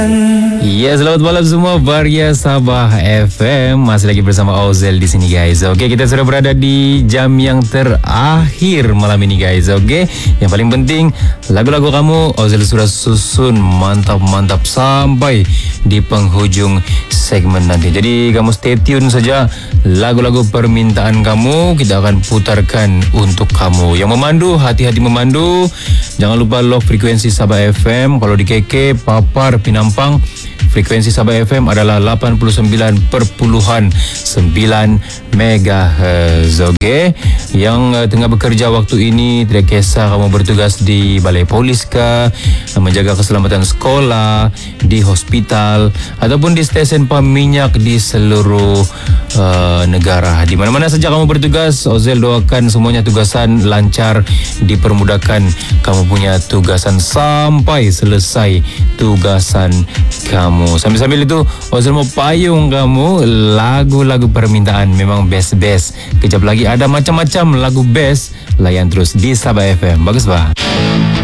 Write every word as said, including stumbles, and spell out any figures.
Ya, selamat malam semua Varia Sabah F M. Masih lagi bersama Ozel di sini guys. Oke, kita sudah berada di jam yang terakhir malam ini guys. Oke, yang paling penting lagu-lagu kamu Ozel sudah susun mantap-mantap sampai di penghujung segmen nanti. Jadi kamu stay tune saja, lagu-lagu permintaan kamu kita akan putarkan untuk kamu. Yang memandu, hati-hati memandu. Jangan lupa lock frekuensi Sabah F M. Kalau di K K, Papar, Pinampang, frekuensi Sabah F M adalah lapan puluh sembilan perpuluhan sembilan megahertz. Okey, yang uh, tengah bekerja waktu ini, tidak kisah kamu bertugas di balai polis kah, menjaga keselamatan sekolah, di hospital ataupun di stesen pam minyak di seluruh uh, negara. Di mana-mana saja kamu bertugas, Ozel doakan semuanya tugasan lancar, dipermudahkan kamu punya tugasan sampai selesai tugasan kamu. Sambil-sambil itu Ozel mau payung kamu lagu-lagu permintaan memang best-best. Kejap lagi ada macam-macam lagu best. Layan terus di Sabah F M. Bagus, Pak?